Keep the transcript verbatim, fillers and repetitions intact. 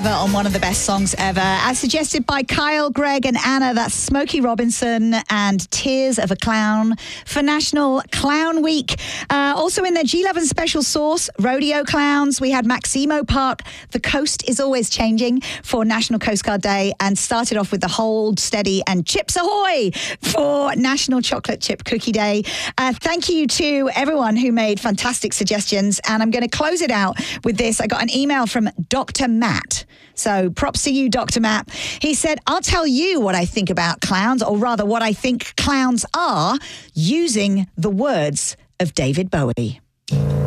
On one of the best songs ever, as suggested by Kyle, Greg and Anna. That's Smokey Robinson and Tears of a Clown for National Clown Week. Uh, also in their G eleven special sauce, Rodeo Clowns. We had Maximo Park, The Coast is Always Changing for National Coast Guard Day, and started off with the Hold Steady and Chips Ahoy for National Chocolate Chip Cookie Day. Uh, thank you to everyone who made fantastic suggestions, and I'm going to close it out with this. I got an email from Doctor Matt. So props to you, Doctor Matt. He said, I'll tell you what I think about clowns, or rather what I think clowns are, using the words of David Bowie.